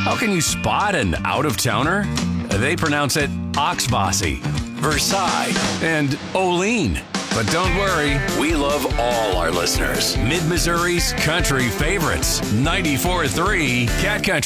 How can you spot an out-of-towner? They pronounce it Oxbossy, Versailles, and Olean. But don't worry, we love all our listeners. Mid-Missouri's country favorites, 94.3 Cat Country.